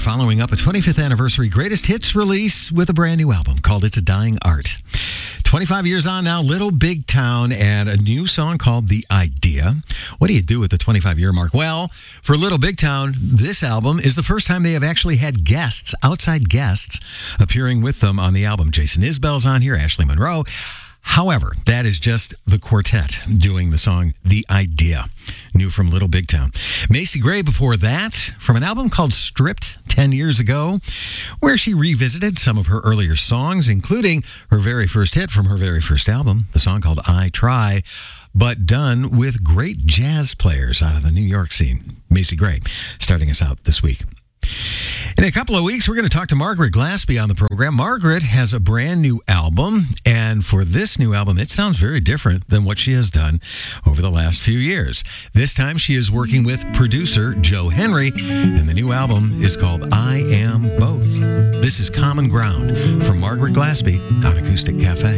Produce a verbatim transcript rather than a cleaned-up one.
following up a twenty-fifth anniversary greatest hits release with a brand new album called It's a Dying Art. twenty-five years on now, Little Big Town, and a new song called The Idea. What do you do with the twenty-five year mark? Well, for Little Big Town, this album is the first time they have actually had guests, outside guests, appearing with them on the album. Jason Isbell's on here, Ashley Monroe. However, that is just the quartet doing the song The Idea, new from Little Big Town. Macy Gray before that, from an album called Stripped ten years ago, where she revisited some of her earlier songs, including her very first hit from her very first album, the song called I Try, but done with great jazz players out of the New York scene. Macy Gray starting us out this week. In a couple of weeks, we're going to talk to Margaret Glaspie on the program. Margaret has a brand new album, and for this new album, it sounds very different than what she has done over the last few years. This time, she is working with producer Joe Henry, and the new album is called I Am Both. This is Common Ground from Margaret Glaspie on Acoustic Cafe.